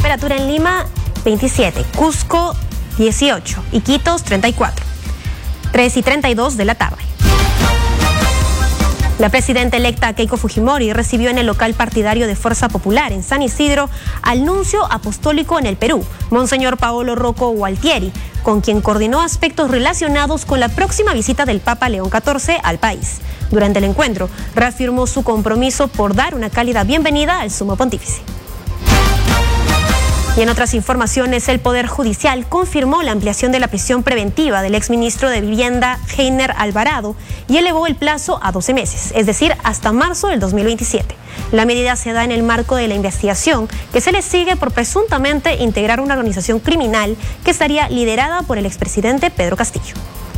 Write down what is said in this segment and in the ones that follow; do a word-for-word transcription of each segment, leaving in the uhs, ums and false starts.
temperatura en Lima veintisiete, Cusco dieciocho, Iquitos treinta y cuatro. tres y treinta y dos de la tarde. La presidenta electa Keiko Fujimori recibió en el local partidario de Fuerza Popular en San Isidro al nuncio apostólico en el Perú, Monseñor Paolo Rocco Gualtieri, con quien coordinó aspectos relacionados con la próxima visita del Papa León catorce al país. Durante el encuentro, reafirmó su compromiso por dar una cálida bienvenida al Sumo Pontífice. Y en otras informaciones, el Poder Judicial confirmó la ampliación de la prisión preventiva del exministro de Vivienda, Heiner Alvarado, y elevó el plazo a doce meses, es decir, hasta marzo del dos mil veintisiete. La medida se da en el marco de la investigación que se le sigue por presuntamente integrar una organización criminal que estaría liderada por el expresidente Pedro Castillo.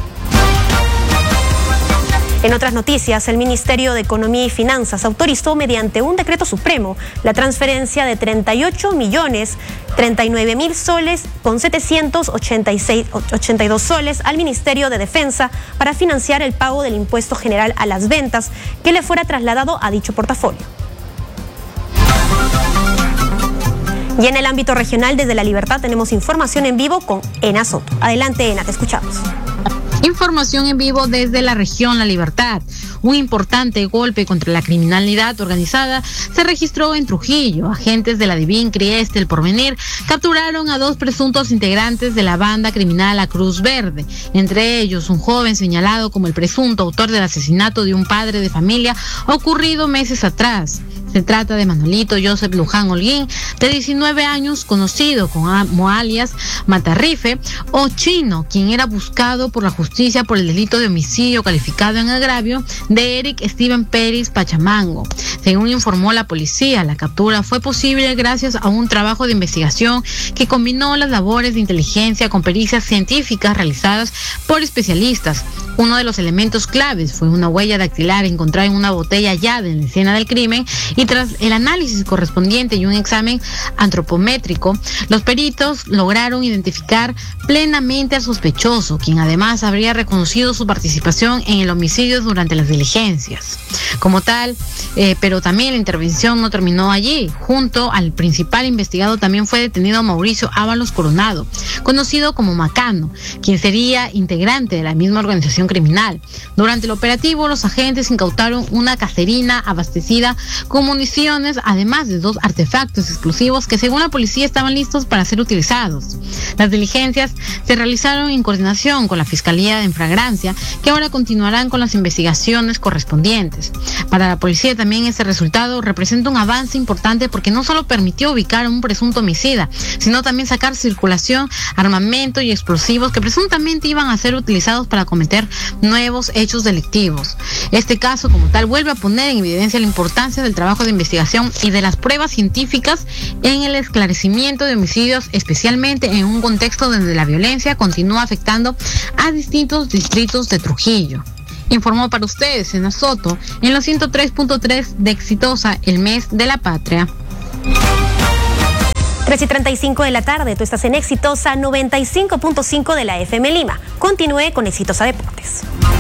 En otras noticias, el Ministerio de Economía y Finanzas autorizó mediante un decreto supremo la transferencia de treinta y ocho millones treinta y nueve mil soles con setecientos ochenta y seis, ochenta y dos soles al Ministerio de Defensa para financiar el pago del impuesto general a las ventas que le fuera trasladado a dicho portafolio. Y en el ámbito regional, desde La Libertad, tenemos información en vivo con Ena Soto. Adelante, Ena, te escuchamos. Información en vivo desde la región La Libertad. Un importante golpe contra la criminalidad organizada se registró en Trujillo. Agentes de la DIVIN, Crieste, El Porvenir capturaron a dos presuntos integrantes de la banda criminal La Cruz Verde. Entre ellos, un joven señalado como el presunto autor del asesinato de un padre de familia ocurrido meses atrás. Se trata de Manolito Joseph Luján Holguín, de diecinueve años, conocido como alias Matarrife o Chino, quien era buscado por la justicia por el delito de homicidio calificado en agravio de Eric Steven Pérez Pachamango. Según informó la policía, la captura fue posible gracias a un trabajo de investigación que combinó las labores de inteligencia con pericias científicas realizadas por especialistas. Uno de los elementos claves fue una huella dactilar encontrada en una botella hallada en la escena del crimen, y tras el análisis correspondiente y un examen antropométrico, los peritos lograron identificar plenamente al sospechoso, quien además habría reconocido su participación en el homicidio durante las diligencias. Como tal, eh, pero también la intervención no terminó allí. Junto al principal investigado también fue detenido Mauricio Ábalos Coronado, conocido como Macano, quien sería integrante de la misma organización criminal. Durante el operativo, los agentes incautaron una caserina abastecida con municiones, además de dos artefactos explosivos que según la policía estaban listos para ser utilizados. Las diligencias se realizaron en coordinación con la Fiscalía en Flagrancia, que ahora continuarán con las investigaciones correspondientes. Para la policía también este resultado representa un avance importante porque no solo permitió ubicar a un presunto homicida, sino también sacar circulación, armamento y explosivos que presuntamente iban a ser utilizados para cometer nuevos hechos delictivos. Este caso como tal vuelve a poner en evidencia la importancia del trabajo de investigación y de las pruebas científicas en el esclarecimiento de homicidios, especialmente en un contexto donde la violencia continúa afectando a distintos distritos de Trujillo. Informó para ustedes Ena Soto en los ciento tres punto tres de Exitosa, el mes de la patria. tres y treinta y cinco de la tarde, tú estás en Exitosa noventa y cinco punto cinco de la F M Lima. Continúe con Exitosa Deportes.